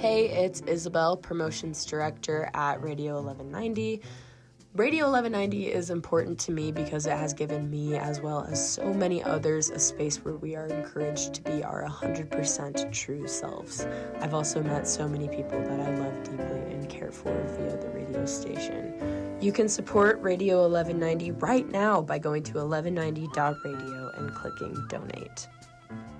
Hey, it's Isabel, Promotions Director at Radio 1190. Radio 1190 is important to me because it has given me, as well as so many others, a space where we are encouraged to be our 100% true selves. I've also met so many people that I love deeply and care for via the radio station. You can support Radio 1190 right now by going to 1190.radio and clicking donate.